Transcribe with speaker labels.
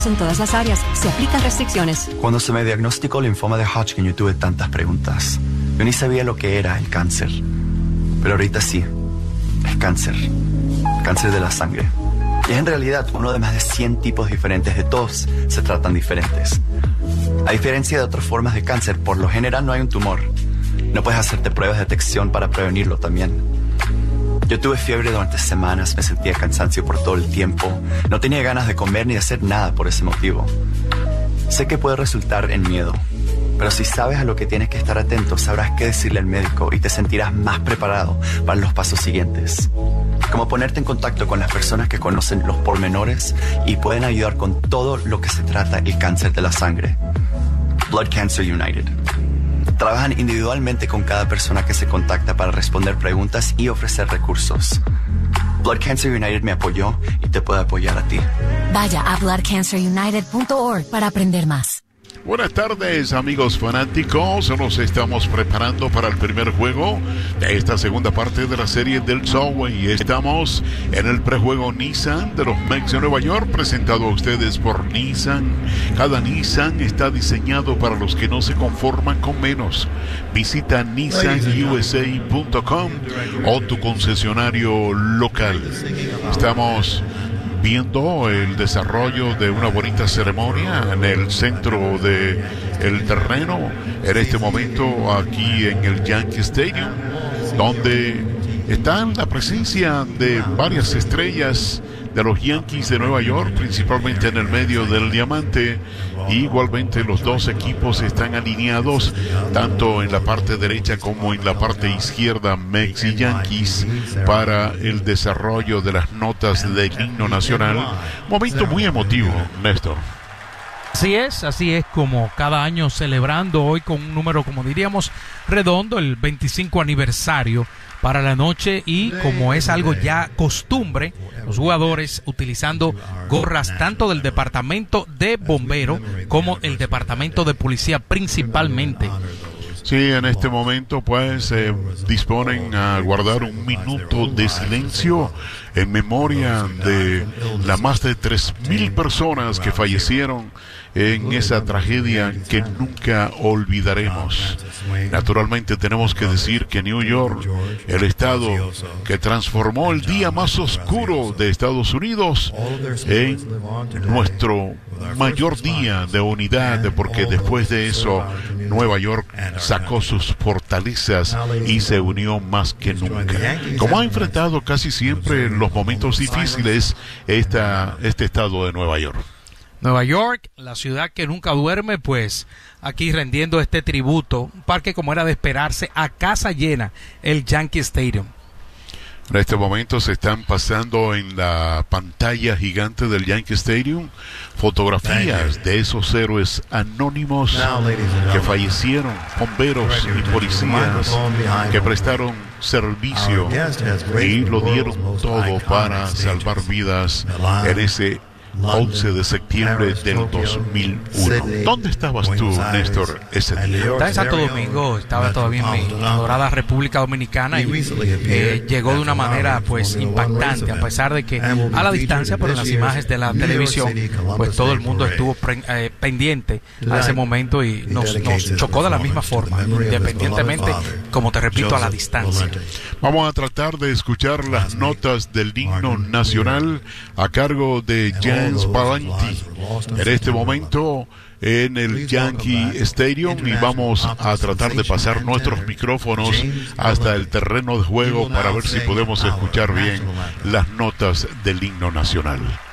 Speaker 1: en todas las áreas. Se aplican restricciones.
Speaker 2: Cuando se me diagnosticó linfoma de Hodgkin, yo tuve tantas preguntas. Yo ni sabía lo que era el cáncer. Pero ahorita sí. Es cáncer. Cáncer de la sangre. Y es en realidad uno de más de 100 tipos diferentes. De todos se tratan diferentes. A diferencia de otras formas de cáncer, por lo general no hay un tumor. No puedes hacerte pruebas de detección para prevenirlo también. Yo tuve fiebre durante semanas, me sentía cansancio por todo el tiempo. No tenía ganas de comer ni de hacer nada por ese motivo. Sé que puede resultar en miedo, pero si sabes a lo que tienes que estar atento, sabrás qué decirle al médico y te sentirás más preparado para los pasos siguientes. Como ponerte en contacto con las personas que conocen los pormenores y pueden ayudar con todo lo que se trata el cáncer de la sangre. Blood Cancer United. Trabajan individualmente con cada persona que se contacta para responder preguntas y ofrecer recursos. Blood Cancer United me apoyó y te puede apoyar a ti.
Speaker 1: Vaya a bloodcancerunited.org para aprender más.
Speaker 3: Buenas tardes, amigos fanáticos. Nos estamos preparando para el primer juego de esta segunda parte de la serie del Subway. Estamos en el prejuego Nissan de los Mex de Nueva York, presentado a ustedes por Nissan. Cada Nissan está diseñado para los que no se conforman con menos. Visita nissanusa.com o tu concesionario local. Estamos viendo el desarrollo de una bonita ceremonia en el centro de el terreno, en este momento aquí en el Yankee Stadium, donde está la presencia de varias estrellas de los Yankees de Nueva York, principalmente en el medio del diamante. Igualmente los dos equipos están alineados tanto en la parte derecha como en la parte izquierda, Mex y Yankees, para el desarrollo de las notas del himno nacional. Momento muy emotivo, Néstor.
Speaker 4: Así es como cada año, celebrando hoy con un número, como diríamos, redondo, el 25 aniversario para la noche, y como es algo ya costumbre, los jugadores utilizando gorras tanto del departamento de bomberos como el departamento de policía principalmente.
Speaker 3: Sí, en este momento pues disponen a guardar un minuto de silencio en memoria de las más de 3,000 personas que fallecieron en esa tragedia que nunca olvidaremos. Naturalmente tenemos que decir que New York, el estado que transformó el día más oscuro de Estados Unidos en nuestro mayor día de unidad, porque después de eso Nueva York sacó sus fortalezas y se unió más que nunca. Como ha enfrentado casi siempre en los momentos difíciles este estado de Nueva York.
Speaker 4: Nueva York, la ciudad que nunca duerme, pues aquí rendiendo este tributo, un parque como era de esperarse, a casa llena, el Yankee Stadium.
Speaker 3: En este momento se están pasando en la pantalla gigante del Yankee Stadium fotografías de esos héroes anónimos que fallecieron, bomberos y policías que prestaron servicio y lo dieron todo para salvar vidas en ese 11 de septiembre del 2001. ¿Dónde estabas tú, Néstor, ese día?
Speaker 4: Estaba en Santo Domingo, estaba todavía en mi adorada República Dominicana, y llegó de una manera pues impactante, a pesar de que a la distancia, pero en las imágenes de la televisión, pues todo el mundo estuvo pendiente a ese momento y nos chocó de la misma forma, independientemente, como te repito, a la distancia.
Speaker 3: Vamos a tratar de escuchar las notas del himno nacional a cargo de James Valenti en este momento en el Yankee Stadium, y vamos a tratar de pasar nuestros micrófonos hasta el terreno de juego para ver si podemos escuchar bien las notas del himno nacional.